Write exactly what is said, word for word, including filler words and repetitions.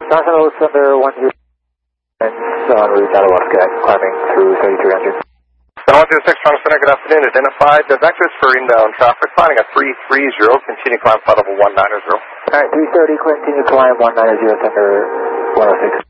National Thunder one zero and on route out of Westcat, climbing through thirty-three hundred. one zero six, Toronto Center, good afternoon. Identified the vectors for inbound traffic, planning at three three zero, continue climb flight level one nine zero. Alright, three thirty, continue climb one nine zero, Thunder one oh six.